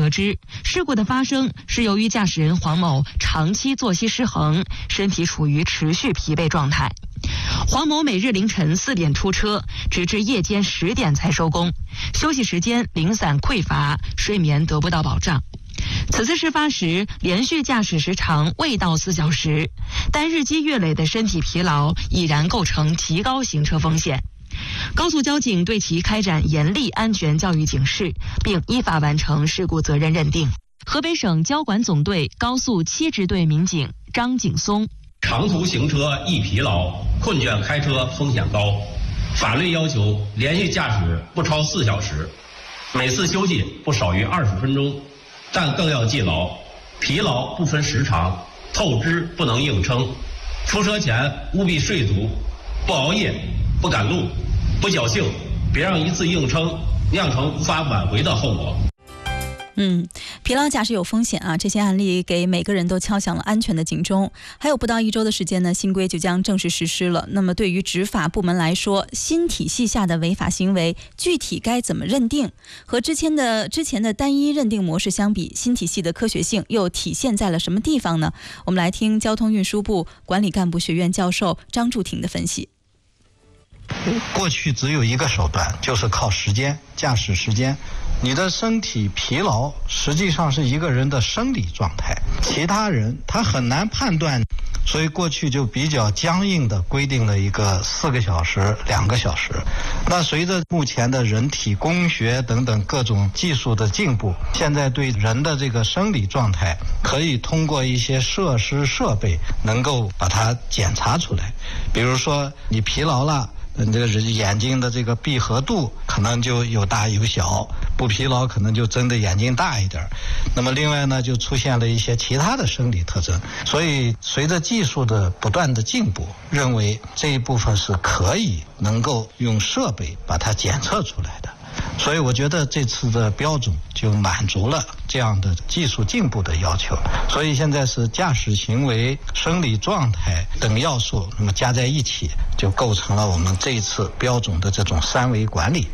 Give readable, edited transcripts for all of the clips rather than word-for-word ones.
得知，事故的发生是由于驾驶人黄某长期作息失衡，身体处于持续疲惫状态。黄某每日凌晨4点出车，直至夜间10点才收工，休息时间零散匮乏，睡眠得不到保障。此次事发时，连续驾驶时长未到4小时，但日积月累的身体疲劳已然构成提高行车风险。高速交警对其开展严厉安全教育警示，并依法完成事故责任认定。河北省交管总队高速7支队民警张景松： 长途行车易疲劳，困倦开车风险高。法律要求连续驾驶不超4小时，每次休息不少于20分钟。但更要记牢，疲劳不分时长，透支不能硬撑。出车前务必睡足，不熬夜，不赶路，不侥幸，别让一次硬撑酿成无法挽回的后果。 疲劳驾驶有风险啊！这些案例给每个人都敲响了安全的警钟。还有不到1周的时间呢，新规就将正式实施了。那么对于执法部门来说，新体系下的违法行为具体该怎么认定？和之前的单一认定模式相比，新体系的科学性又体现在了什么地方呢？我们来听交通运输部管理干部学院教授张柱廷的分析。 过去只有一个手段，就是靠时间，驾驶时间。你的身体疲劳实际上是一个人的生理状态，其他人他很难判断，所以过去就比较僵硬的规定了一个4个小时、2个小时。那随着目前的人体工学等等各种技术的进步，现在对人的这个生理状态可以通过一些设施设备能够把它检查出来。比如说你疲劳了，这个眼睛的这个闭合度可能就有大有小，不疲劳可能就睁的眼睛大一点。那么另外呢，就出现了一些其他的生理特征。所以随着技术的不断的进步，认为这一部分是可以能够用设备把它检测出来的。所以我觉得这次的标准就满足了这样的技术进步的要求。所以现在是驾驶行为、生理状态等要素，那么加在一起，就构成了我们这一次标准的这种3维管理。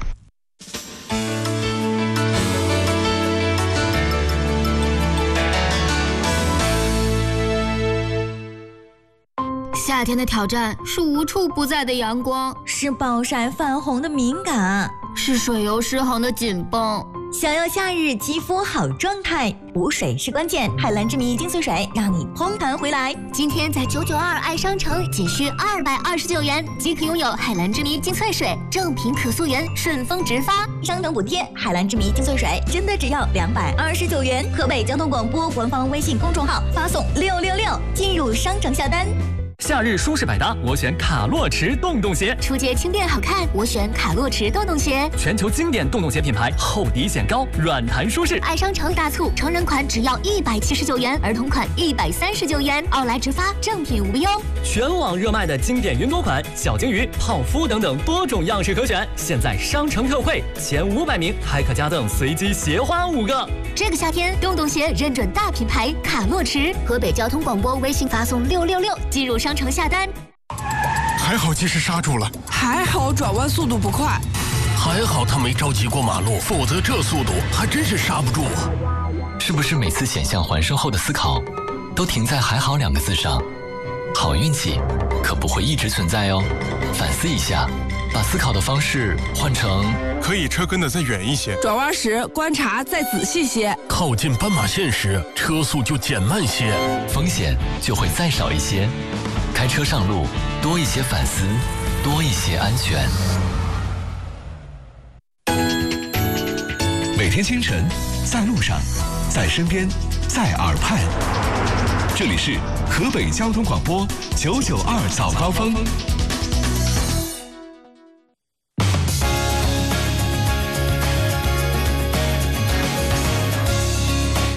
夏天的挑战是无处不在的阳光， 是暴晒泛红的敏感， 是水油失衡的紧绷。 想要夏日肌肤好状态，补水是关键。海蓝之谜精粹水让你嘭弹回来。 今天在992爱商城仅需229元即可拥有海蓝之谜精粹水，正品可溯源，顺丰直发， 商城补贴。海蓝之谜精粹水真的只要229元。河北交通广播官方微信公众号发送666进入商城下单。 夏日舒适百搭，我选卡洛驰洞洞鞋。 出街轻便好看，我选卡洛驰洞洞鞋。 全球经典洞洞鞋品牌，厚底显高，软弹舒适。 爱商城大促，成人款只要179元，儿童款139元，奥莱直发，正品无忧。 全网热卖的经典云朵款、小鲸鱼、泡芙等等多种样式可选，现在商城特惠，前500名还可加赠随机鞋花5个。 这个夏天，洞洞鞋认准大品牌卡洛驰。河北交通广播微信发送666进入商城下单。 还好及时刹住了， 还好转弯速度不快， 还好他没着急过马路，否则这速度还真是刹不住啊！ 是不是每次险象环生后的思考都停在还好2个字上？好运气可不会一直存在哦，反思一下，把思考的方式换成可以车跟得再远一些， 转弯时观察再仔细些， 靠近斑马线时车速就减慢些， 风险就会再少一些。开车上路，多一些反思，多一些安全。 每天清晨，在路上，在身边，在耳畔。这里是河北交通广播992早高峰。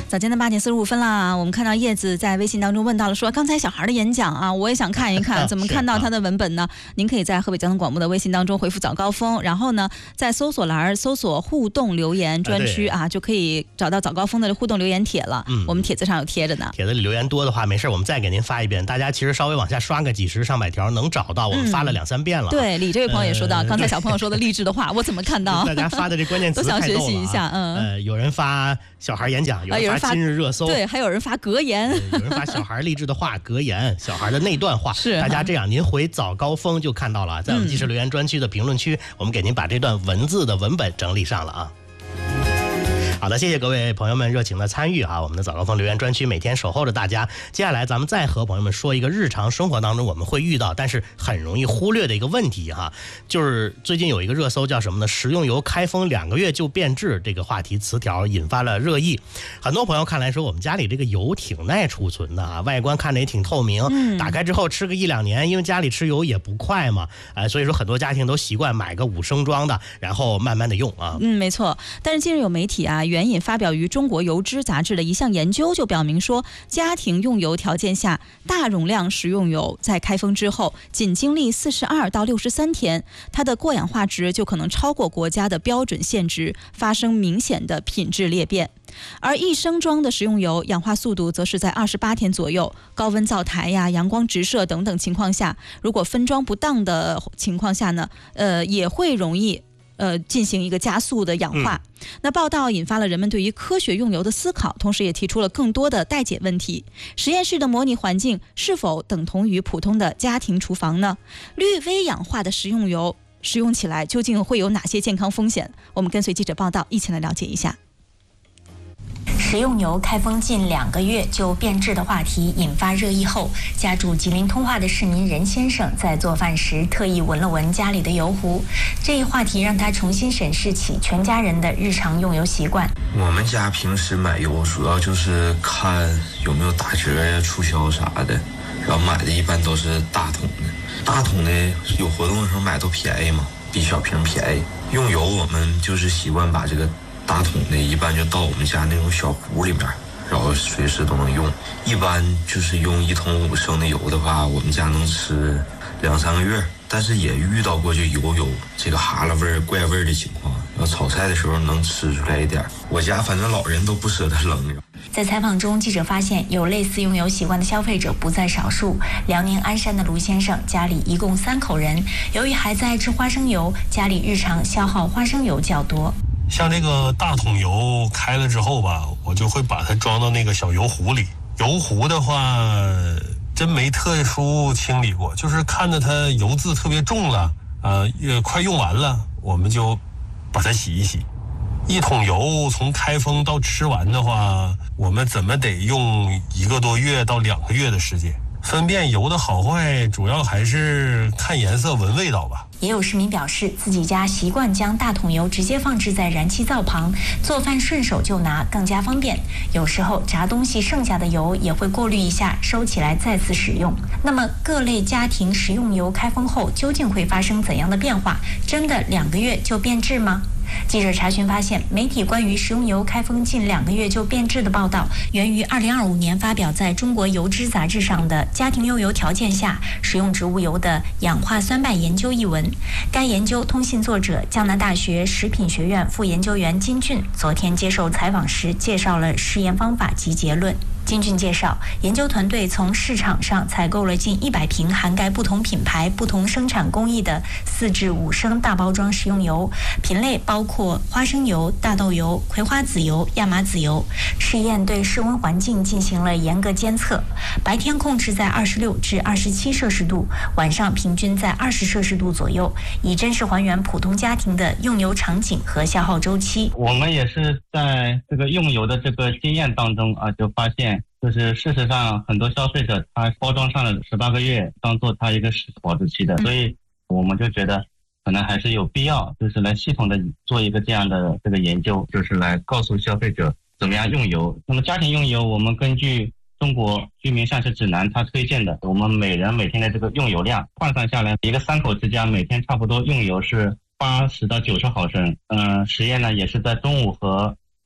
早间的8点45分啦，我们看到叶子在微信当中问到了，说刚才小孩的演讲啊，我也想看一看，怎么看到他的文本呢？您可以在河北交通广播的微信当中回复早高峰，然后呢，在搜索栏搜索互动留言专区啊，就可以找到早高峰的互动留言帖了。我们帖子上有贴着呢。 帖子里留言多的话，没事，我们再给您发一遍。大家其实稍微往下刷个几十上百条能找到，我们发了2、3遍了。 对，李这位朋友也说到，刚才小朋友说的励志的话，我怎么看到？ 大家发的这关键词都想学习一下。 有人发小孩演讲，有人发今日热搜， 对，还有人发格言， 有人发小孩励志的话、格言，小孩的那段话。 是， 大家这样，您回早高峰就看到了，在我们即时留言专区的评论区，我们给您把这段文字的文本整理上了啊。好的，谢谢各位朋友们热情的参与啊！我们的早高峰留言专区每天守候着大家。接下来咱们再和朋友们说一个日常生活当中我们会遇到但是很容易忽略的一个问题哈，就是最近有一个热搜叫什么呢？食用油开封2个月就变质，这个话题词条引发了热议。很多朋友看来说我们家里这个油挺耐储存的啊，外观看着也挺透明，打开之后吃个1、2年，因为家里吃油也不快嘛，所以说很多家庭都习惯买个5升装的，然后慢慢的用啊。 没错。但是近日有媒体啊援引发表于中国油脂杂志的一项研究，就表明说，家庭用油条件下，大容量食用油在开封之后，仅经历42到63天，它的过氧化值就可能超过国家的标准限值，发生明显的品质裂变。而1升装的食用油氧化速度则是在28天左右，高温灶台呀、阳光直射等等情况下，如果分装不当的情况下呢，也会容易进行一个加速的氧化。那报道引发了人们对于科学用油的思考，同时也提出了更多的待解问题。实验室的模拟环境是否等同于普通的家庭厨房呢？略微氧化的食用油使用起来究竟会有哪些健康风险？我们跟随记者报道一起来了解一下。 食用油开封近2个月就变质的话题引发热议后，家住吉林通化的市民任先生在做饭时特意闻了闻家里的油壶，这一话题让他重新审视起全家人的日常用油习惯。 我们家平时买油主要就是看有没有打折呀、促销啥的，然后买的一般都是大桶的。大桶的有活动的时候买都便宜嘛，比小瓶便宜。用油我们就是习惯把这个大桶的一般就倒我们家那种小壶里面，然后随时都能用。一般就是用1桶5升的油的话，我们家能吃2、3个月。但是也遇到过就油有这个哈喇味儿、怪味儿的情况，然后炒菜的时候能吃出来一点。我家反正老人都不舍得扔。 在采访中，记者发现有类似用油习惯的消费者不在少数。辽宁鞍山的卢先生家里一共3口人，由于孩子爱吃花生油，家里日常消耗花生油较多。 像这个大桶油开了之后吧，我就会把它装到那个小油壶里。油壶的话真没特殊清理过，就是看着它油渍特别重了，也快用完了，我们就把它洗一洗。1桶油从开封到吃完的话，我们怎么得用1个多月到2个月的时间。分辨油的好坏主要还是看颜色闻味道吧。 也有市民表示，自己家习惯将大桶油直接放置在燃气灶旁，做饭顺手就拿，更加方便。有时候炸东西剩下的油也会过滤一下，收起来再次使用。那么各类家庭食用油开封后究竟会发生怎样的变化？真的2个月就变质吗？记者查询发现，媒体关于食用油开封近2个月就变质的报道，源于2025年发表在中国油脂杂志上的《家庭用油条件下食用植物油的氧化酸败研究》一文。该研究通信作者江南大学食品学院副研究员金俊昨天接受采访时介绍了实验方法及结论。金俊介绍，研究团队从市场上采购了近100瓶涵盖不同品牌、不同生产工艺的4至5升大包装食用油，品类包括花生油、大豆油、葵花籽油、亚麻籽油。试验对室温环境进行了严格监测，白天控制在26至27摄氏度，晚上平均在20摄氏度左右，以真实还原普通家庭的用油场景和消耗周期。 我们也是在这个用油的这个经验当中就发现，就是事实上很多消费者他包装上了18个月当做他一个保质期的，所以我们就觉得可能还是有必要就是来系统的做一个这样的这个研究，就是来告诉消费者怎么样用油。那么家庭用油，我们根据中国居民膳食指南它推荐的我们每人每天的这个用油量换算下来，一个3口之家每天差不多用油是80到90毫升。实验呢也是在中午和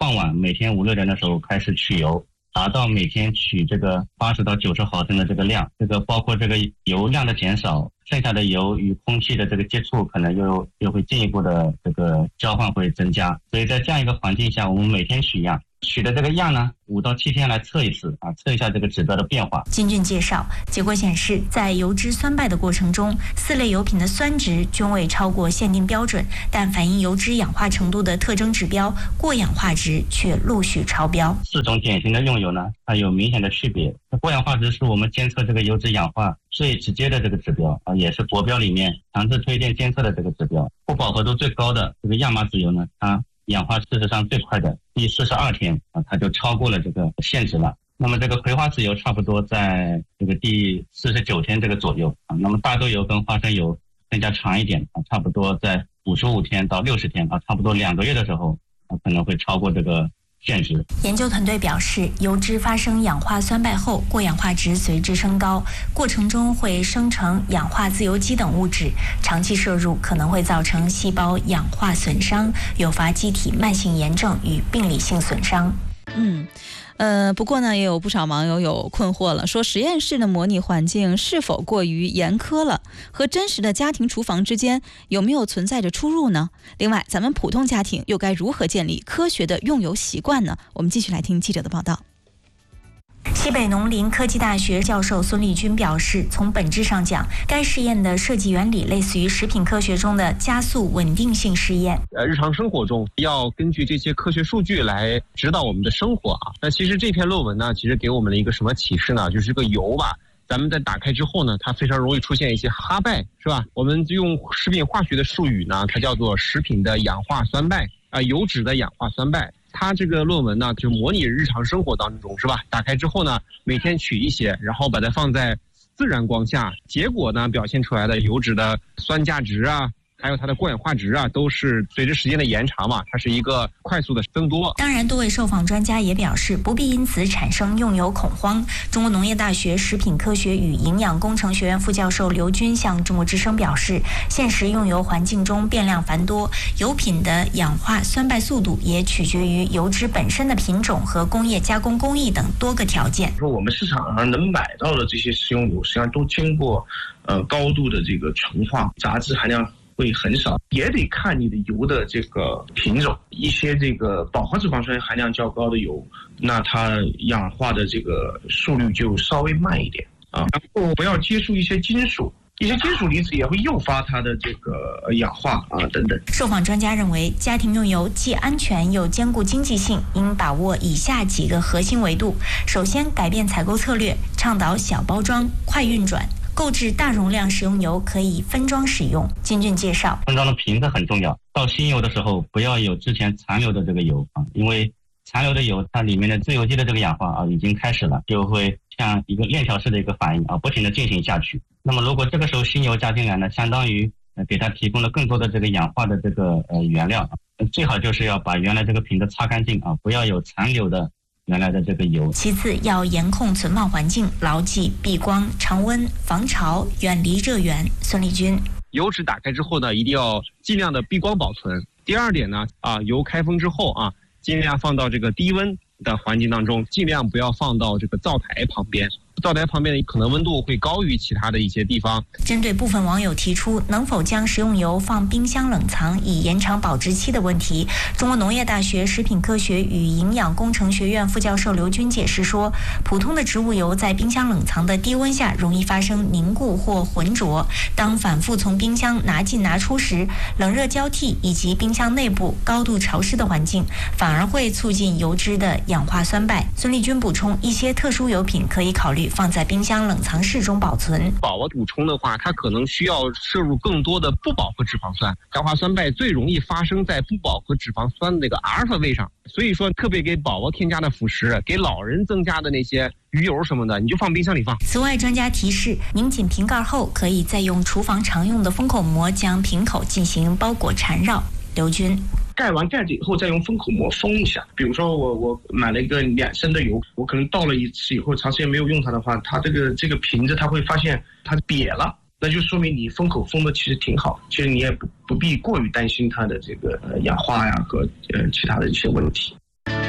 傍晚每天5、6点的时候开始取油，达到每天取这个80到90毫升的这个量。这个包括这个油量的减少，剩下的油与空气的这个接触可能又会进一步的这个交换会增加。所以在这样一个环境下，我们每天取样，取的这个样呢，5到7天来测一次啊，测一下这个指标的变化。 金俊介绍，结果显示，在油脂酸败的过程中，4类油品的酸值均未超过限定标准，但反映油脂氧化程度的特征指标过氧化值却陆续超标。 4种典型的用油呢，它有明显的区别。过氧化值是我们监测这个油脂氧化最直接的这个指标啊，也是国标里面强制推荐监测的这个指标。不饱和度最高的这个亚麻籽油呢，它氧化事实上最快的第42天啊，它就超过了这个限值了。那么这个葵花籽油差不多在这个第49天这个左右啊。那么大豆油跟花生油更加长一点啊，差不多在55天到60天啊，差不多2个月的时候啊，可能会超过这个限值。 研究团队表示，油脂发生氧化酸败后，过氧化值随之升高，过程中会生成氧化自由基等物质，长期摄入可能会造成细胞氧化损伤，诱发机体慢性炎症与病理性损伤。 不过呢，也有不少网友有困惑了，说实验室的模拟环境是否过于严苛了？和真实的家庭厨房之间有没有存在着出入呢？另外，咱们普通家庭又该如何建立科学的用油习惯呢？我们继续来听记者的报道。 西北农林科技大学教授孙立军表示，从本质上讲，该试验的设计原理类似于食品科学中的加速稳定性试验。 日常生活中要根据这些科学数据来指导我们的生活啊。那其实这篇论文呢，其实给我们了一个什么启示呢？就是这个油吧，咱们在打开之后呢，它非常容易出现一些哈败，是吧？我们用食品化学的术语呢，它叫做食品的氧化酸败油脂的氧化酸败。它这个论文呢，就模拟日常生活当中，是吧？打开之后呢，每天取一些，然后把它放在自然光下，结果呢，表现出来的油脂的酸价值啊，还有它的过氧化值啊，都是随着时间的延长嘛，它是一个快速的增多。 当然，多位受访专家也表示，不必因此产生用油恐慌。中国农业大学食品科学与营养工程学院副教授刘军向中国之声表示，现实用油环境中变量繁多，油品的氧化酸败速度也取决于油脂本身的品种和工业加工工艺等多个条件。 说我们市场上能买到的这些食用油，实际上都经过高度的这个纯化，杂质含量会很少，也得看你的油的这个品种。一些这个饱和脂肪酸含量较高的油，那它氧化的这个速率就稍微慢一点啊。然后不要接触一些金属，一些金属离子也会诱发它的这个氧化啊等等。 受访专家认为，家庭用油既安全又兼顾经济性，应把握以下几个核心维度：首先，改变采购策略，倡导小包装、快运转。购置大容量食用油可以分装使用。金俊介绍， 分装的瓶子很重要。倒新油的时候，不要有之前残留的这个油啊，因为残留的油它里面的自由基的这个氧化啊已经开始了，就会像一个链条式的一个反应啊，不停的进行下去。那么如果这个时候新油加进来呢，相当于给它提供了更多的这个氧化的这个原料，最好就是要把原来这个瓶子擦干净啊，不要有残留的原来的这个油。 其次，要严控存放环境，牢记避光、常温、防潮，远离热源。孙立军， 油脂打开之后呢，一定要尽量的避光保存。第二点呢，油开封之后啊，尽量放到这个低温的环境当中，尽量不要放到这个灶台旁边。灶台旁边可能温度会高于其他的一些地方。 针对部分网友提出能否将食用油放冰箱冷藏以延长保质期的问题，中国农业大学食品科学与营养工程学院副教授刘军解释说，普通的植物油在冰箱冷藏的低温下容易发生凝固或浑浊，当反复从冰箱拿进拿出时，冷热交替以及冰箱内部高度潮湿的环境反而会促进油脂的氧化酸败。孙立军补充，一些特殊油品可以考虑放在冰箱冷藏室中保存。 饱和补充的话，它可能需要摄入更多的不饱和脂肪酸，氧化酸败最容易发生在不饱和脂肪酸的那个阿尔法位上，所以说特别给宝宝添加的辅食，给老人增加的那些鱼油什么的，你就放冰箱里放。 此外，专家提示，拧紧瓶盖后，可以再用厨房常用的封口膜将瓶口进行包裹缠绕。刘军， 盖完盖子以后再用封口膜封一下。比如说我买了一个2升的油，我可能倒了一次以后长时间没有用它的话，它这个瓶子它会发现它瘪了，那就说明你封口封的其实挺好，其实你也不必过于担心它的这个氧化呀和其他的一些问题。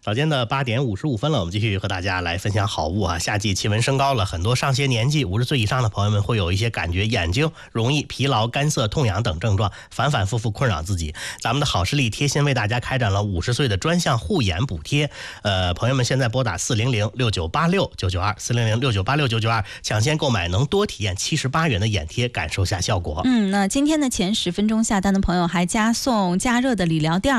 早间的8点55分了，我们继续和大家来分享好物啊。夏季气温升高了，很多上些年纪50岁以上的朋友们会有一些感觉眼睛容易疲劳、干涩、痛痒等症状，反反复复困扰自己。咱们的好视力贴心为大家开展了50岁的专项护眼补贴，朋友们现在拨打4006986-992 4006986-992抢先购买，能多体验78元的眼贴，感受下效果。 那今天的前10分钟下单的朋友还加送加热的理疗垫。